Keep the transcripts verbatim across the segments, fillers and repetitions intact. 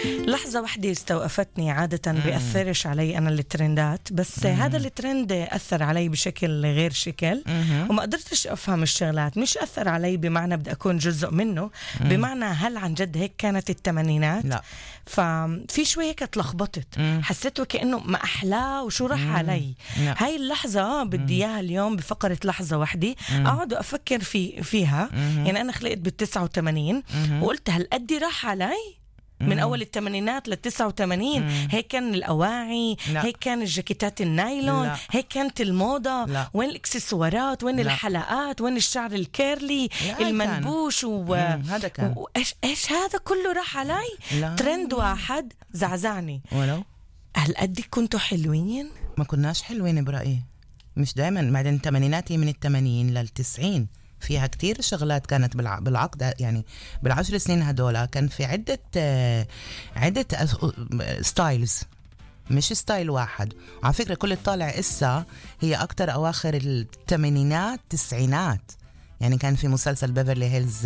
لحظة واحدة استوقفتني. عادة بيأثرش علي أنا الترندات، بس مم. هذا الترند أثر علي بشكل غير شكل، مم. وما قدرتش أفهم الشغلات. مش أثر علي بمعنى بدي أكون جزء منه، مم. بمعنى هل عن جد هيك كانت الثمانينات؟ لا. ففي شوي هيك تلخبطت، حسيته كأنه ما أحلاه وشو راح مم. علي. لا. هاي اللحظة بدي إياها اليوم بفقرة لحظة واحدة أقعد أفكر في فيها. مم. يعني أنا خلقت بالتسعة وثمانين وقلت هل أدي راح علي من أول الثمانينات للتسعة وثمانين. هيك كان الأواعي، لا. هيك كان الجاكيتات النايلون، لا. هيك كانت الموضة، لا. وين الإكسسوارات، وين لا. الحلقات، وين الشعر الكيرلي المنبوش و... هذا كان وإيش إيش هذا كله راح علي. لا. ترند واحد زعزعني. ولو هل قدي كنتوا حلوين؟ ما كناش حلوين برأيي، مش دائما. بعدين الثمانينات هي من الثمانين للتسعين، فيها كتير شغلات كانت بالع... بالعقد، يعني بالعشر سنين هدولا كان في عدة عدة ستايلز، مش ستايل واحد. وعلى فكرة كل الطالع إسا هي أكتر أواخر الثمانينات تسعينات. يعني كان في مسلسل بيفرلي هيلز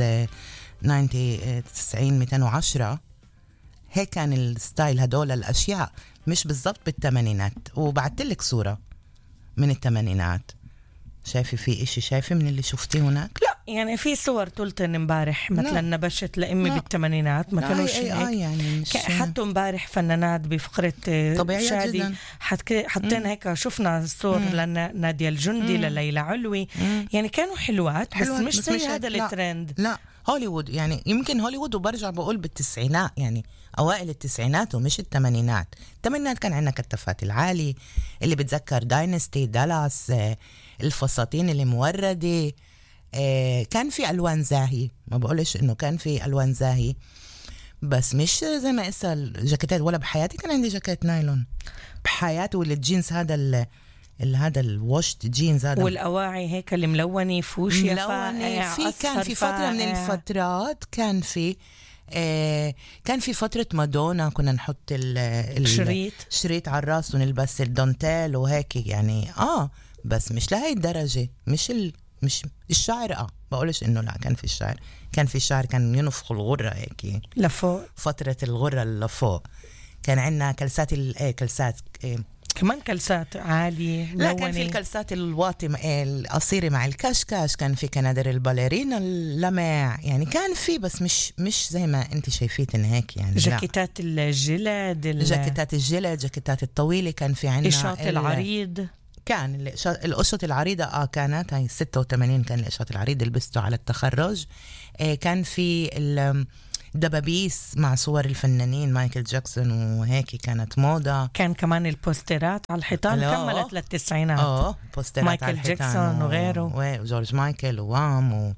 تسعين مئتين وعشرة، هيك كان الستايل هدول الأشياء، مش بالضبط بالثمانينات. وبعتلك صورة من الثمانينات، شايفه في إشي شايفه من اللي شفتيه هناك؟ لا يعني في صور طولتن امبارح مثلا نبشت لأمي بالثمانينات، ما كانوش هيك. آه يعني حطوا امبارح فنانات بفقرة شادي، حطينا هيك، شفنا الصور لنادية الجندي، لليلى علوي، مم. يعني كانوا حلوات, حلوات بس مش زي هذا الترند. لا هوليوود، يعني يمكن هوليوود، وبرجع بقول بالتسعينات، يعني أوائل التسعينات ومش الثمانينات. الثمانينات كان عندنا كتفات العالي اللي بتذكر داينستي، دالاس، الفساتين اللي موردة، كان في ألوان زاهي، ما بقولش إنه كان في ألوان زاهي، بس مش زي ما إسا الجاكيتات. ولا بحياتي كان عندي جاكيت نايلون بحياتي، ولا الجينز هذا ال هذا الوشت جينز هذا، والأواعي هيك الملونة فوشيا فاقع. في كان في فترة فاقع. من الفترات كان في آه كان في فترة مادونا كنا نحط الشريط شريط على الراس ونلبس الدونتيل وهيك، يعني آه بس مش لهي الدرجة. مش ال مش الشعر اه بقولش انه لا، كان في الشعر، كان في الشعر كان ينفخ الغرة هيك لفوق، فترة الغرة لفوق. كان عندنا كلسات الايه كلسات إيه كمان كلسات عالية لا لوني. كان في الكلسات الواطي القصيرة مع الكشكش، كان في كنادر الباليرينا اللمع، يعني كان في، بس مش مش زي ما انت شايفين هيك. يعني جاكيتات الجلد، جاكيتات الجلد، جاكيتات الطويلة، كان في عندنا القشاط العريض. كان القشط العريضة اه كانت هاي ستة وثمانين، كان القشط العريض لبسته على التخرج. آه كان في الدبابيس مع صور الفنانين مايكل جاكسون وهيك، كانت موضة. كان كمان البوسترات على الحيطان، كملت للتسعينات. اه بوسترات مايكل على الحيطان جاكسون و... وغيره، وجورج مايكل ووام و...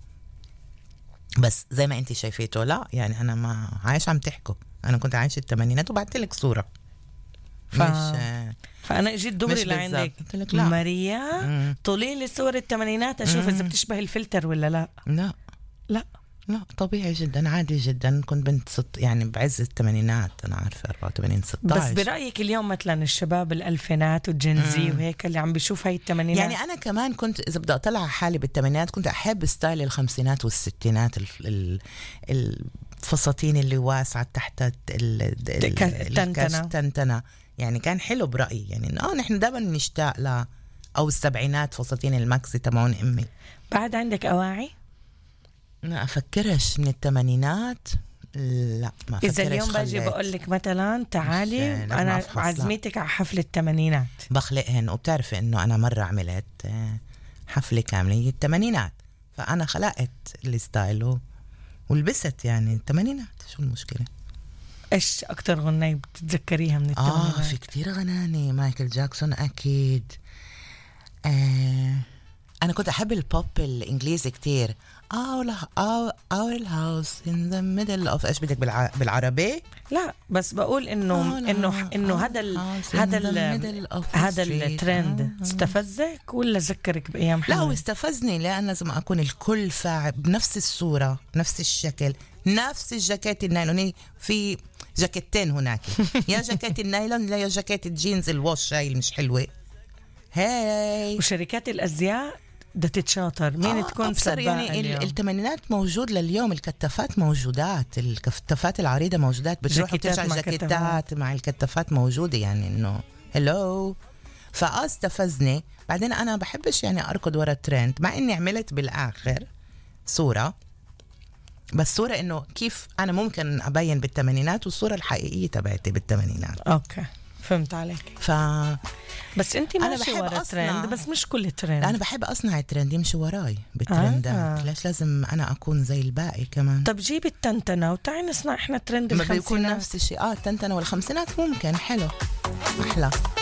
بس زي ما انت شايفيته لا، يعني انا ما عايش عم تحكوا، انا كنت عايش الثمانينات وبعتلك صورة. ف... مش فأنا اجيت دغري لعندك ماريا، طولي لي صور الثمانينات اشوف اذا بتشبه الفلتر ولا لا. لا لا لا طبيعي جدا، عادي جدا. كنت بنت ست يعني بعز الثمانينات، انا عارفه أربعة وثمانين ستاشر. بس برايك اليوم مثلا الشباب الالفينات والجنزي وهيك اللي عم بيشوف هاي الثمانينات، يعني انا كمان كنت اذا بدي اطلع حالي بالثمانينات كنت احب ستايل الخمسينات والستينات، الفساتين اللي واسعه تحت التنتنه، يعني كان حلو برأيي. يعني اه نحن دائما نشتاق ل او السبعينات فساتين الماكسي تبعون امي. بعد عندك اواعي؟ ما افكرش من الثمانينات، لا ما افكرش. اذا اليوم باجي بقول لك مثلا تعالي انا عزميتك على حفله الثمانينات، بخلقهن. وبتعرفي انه انا مره عملت حفله كامله الثمانينات، فانا خلقت الستايل ولبست يعني الثمانينات. شو المشكله؟ ايش اكتر غناية بتتذكريها من الثمانينات؟ اه في كتير غناني. مايكل جاكسون اكيد. آه انا كنت احب البوب الانجليزي كتير. our our house in the middle of ايش بدك بالع... بالعربي؟ لا بس بقول انه انه انه هذا ال... هذا ال... هذا الترند استفزك ولا ذكرك بايام حلوه؟ لا هو استفزني، لان لازم اكون الكل فاعل بنفس الصوره، نفس الشكل، نفس الجاكيت النايلوني. في جاكيتين هناك، يا جاكيت النايلون لا يا جاكيت الجينز الوش هاي مش حلوه. هاي وشركات الازياء بدها تتشاطر، مين آه تكون أبصر سباقة يعني اليوم. الثمانينات موجود لليوم، الكتافات موجودات، الكتافات العريضة موجودات، بتروح جاكيتات وترجع مع جاكيتات مع الكتافات موجودة، يعني إنه هلو. فآه استفزني. بعدين أنا بحبش يعني أركض ورا الترند، مع إني عملت بالآخر صورة، بس صورة إنه كيف أنا ممكن أبين بالثمانينات، والصورة الحقيقية تبعتي بالثمانينات. أوكي فهمت عليك. ف بس انت أنا ماشي بحب ورا أصنع- ترند، بس مش كل ترند. أنا بحب أصنع الترند يمشي وراي بالترندات. آه. ليش لازم أنا أكون زي الباقي كمان؟ طب جيبي التنتنة وتعي نصنع احنا ترند ما بيكون الخمسينات. نفس الشيء. اه التنتنة والخمسينات ممكن حلو، أحلى.